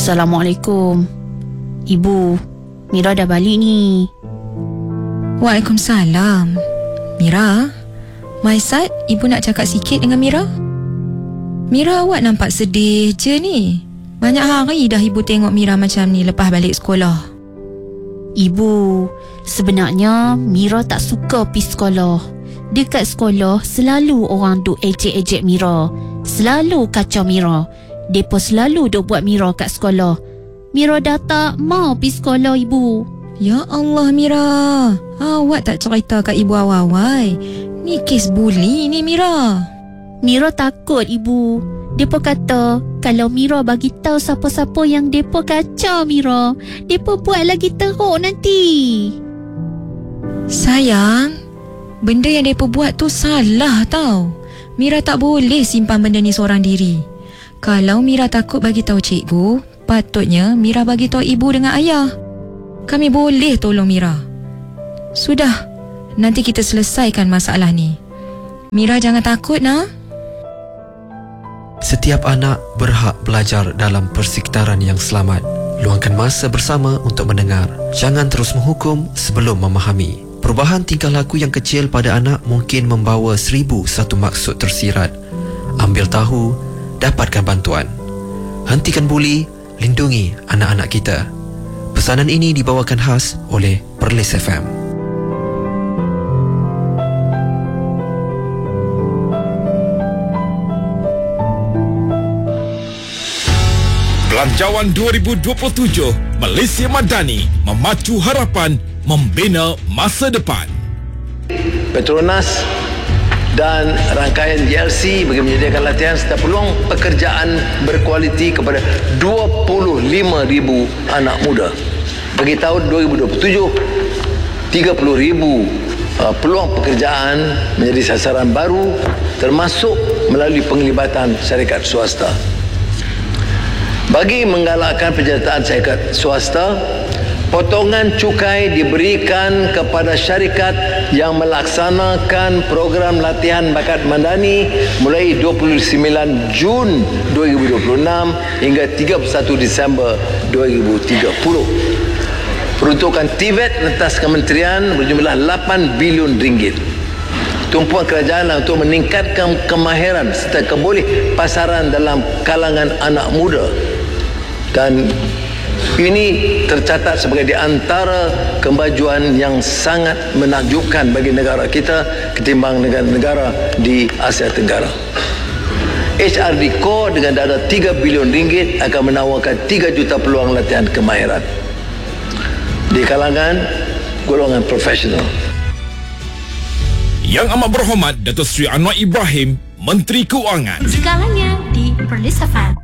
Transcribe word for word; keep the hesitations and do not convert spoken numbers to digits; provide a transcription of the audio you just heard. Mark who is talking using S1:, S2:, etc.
S1: Assalamualaikum. Ibu, Mira dah balik ni.
S2: Waalaikumsalam. Mira, my side, ibu nak cakap sikit dengan Mira. Mira, awak nampak sedih je ni. Banyak hari dah ibu tengok Mira macam ni lepas balik sekolah.
S1: Ibu, sebenarnya Mira tak suka pergi sekolah. Dekat sekolah selalu orang duk ejek-ejek Mira, selalu kacau Mira. Depa selalu duk buat Mira kat sekolah. Mira dah tak mau pergi sekolah, ibu.
S2: Ya Allah, Mira, awak tak cerita kat ibu awal-awal. Ni kes bully ni, Mira.
S1: Mira takut, ibu. Depa kata kalau Mira bagi tahu siapa-siapa yang depa kacau Mira, depa buat lagi teruk nanti.
S2: Sayang, benda yang depa buat tu salah tau. Mira tak boleh simpan benda ni seorang diri. Kalau Mira takut bagi tahu cikgu, patutnya Mira bagi tahu ibu dengan ayah. Kami boleh tolong Mira. Sudah, nanti kita selesaikan masalah ni. Mira jangan takut, nak.
S3: Setiap anak berhak belajar dalam persekitaran yang selamat. Luangkan masa bersama untuk mendengar. Jangan terus menghukum sebelum memahami. Perubahan tingkah laku yang kecil pada anak mungkin membawa seribu satu maksud tersirat. Ambil tahu, dapatkan bantuan. Hentikan buli, lindungi anak-anak kita. Pesanan ini dibawakan khas oleh Perlis F M.
S4: Belanjawan dua ribu dua puluh tujuh, Malaysia Madani, memacu harapan, membina masa depan.
S5: Petronas dan rangkaian J L C bagi menyediakan latihan serta peluang pekerjaan berkualiti kepada dua puluh lima ribu anak muda. Bagi tahun dua ribu dua puluh tujuh, tiga puluh ribu uh, peluang pekerjaan menjadi sasaran baru, termasuk melalui penglibatan syarikat swasta. Bagi menggalakkan penyertaan syarikat swasta, potongan cukai diberikan kepada syarikat yang melaksanakan program latihan bakat madani mulai dua puluh sembilan Jun dua ribu dua puluh enam hingga tiga puluh satu Disember dua ribu tiga puluh. Peruntukan T V E T rentas kementerian berjumlah lapan bilion ringgit. Tumpuan kerajaan untuk meningkatkan kemahiran serta keboleh pasaran dalam kalangan anak muda. Dan ini tercatat sebagai di antara kemajuan yang sangat menakjubkan bagi negara kita ketimbang negara-negara di Asia Tenggara. H R D Core dengan dana tiga bilion ringgit akan menawarkan tiga juta peluang latihan kemahiran di kalangan golongan profesional.
S4: Yang amat berhormat Datuk Seri Anwar Ibrahim, Menteri Keuangan.
S6: Segalanya di Perlis F M.